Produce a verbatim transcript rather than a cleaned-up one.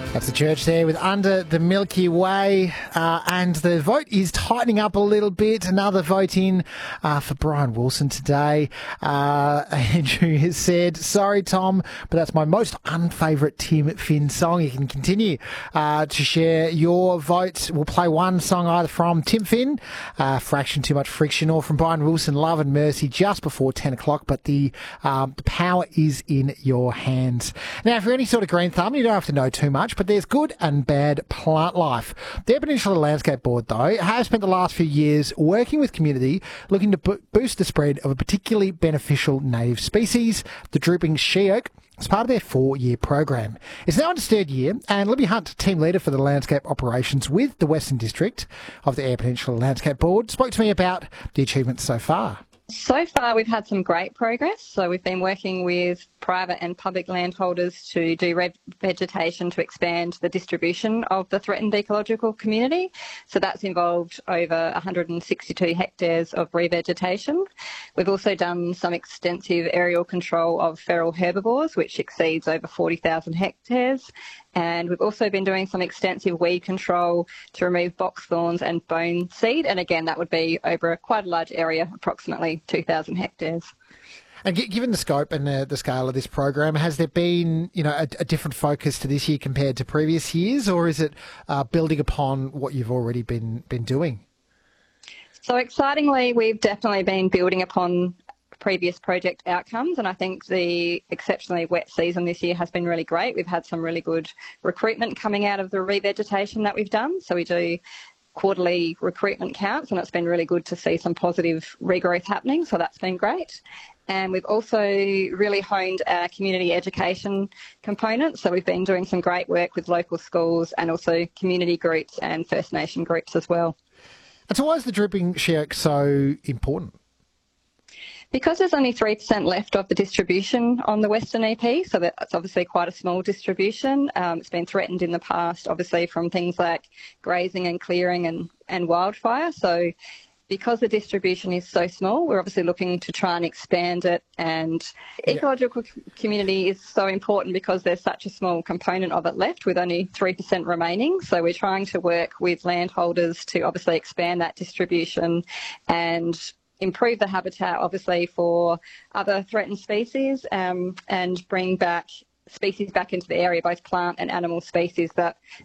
That's the church there with Under the Milky Way. Uh, and the vote is tightening up a little bit. Another vote in uh, for Brian Wilson today. Uh, Andrew has said, sorry, Tom, but that's my most unfavourite Tim Finn song. You can continue uh, to share your vote. We'll play one song either from Tim Finn, uh, Fraction Too Much Friction, or from Brian Wilson, Love and Mercy, just before ten o'clock. But the, um, the power is in your hands. Now, if you're any sort of green thumb, you don't have to know too much, but there's good and bad plant life. The Eyre Peninsula Landscape Board, though, has spent the last few years working with community looking to bo- boost the spread of a particularly beneficial native species, the drooping she oak, as part of their four-year program. It's now in its third year, and Libby Hunt, team leader for the landscape operations with the Western District of the Eyre Peninsula Landscape Board, spoke to me about the achievements so far. So far, we've had some great progress. So we've been working with private and public landholders to do revegetation to expand the distribution of the threatened ecological community. So that's involved over one hundred sixty-two hectares of revegetation. We've also done some extensive aerial control of feral herbivores, which exceeds over forty thousand hectares. And we've also been doing some extensive weed control to remove box thorns and bone seed. And again, that would be over a quite a large area, approximately two thousand hectares. And given the scope and the, the scale of this program, has there been, you know, a, a different focus to this year compared to previous years, or is it uh, building upon what you've already been been doing? So excitingly, we've definitely been building upon previous project outcomes, and I think the exceptionally wet season this year has been really great. We've had some really good recruitment coming out of the revegetation that we've done. So we do quarterly recruitment counts, and it's been really good to see some positive regrowth happening, so that's been great. And we've also really honed our community education component, so we've been doing some great work with local schools and also community groups and First Nation groups as well. And so why is the drooping she oak so important? Because there's only three percent left of the distribution on the Western E P, so that's obviously quite a small distribution. Um, it's been threatened in the past, obviously, from things like grazing and clearing and, and wildfire. So because the distribution is so small, we're obviously looking to try and expand it. And Yeah. ecological community is so important because there's such a small component of it left with only three percent remaining. So we're trying to work with landholders to obviously expand that distribution and improve the habitat, obviously, for other threatened species, um, and bring back species back into the area, both plant and animal species that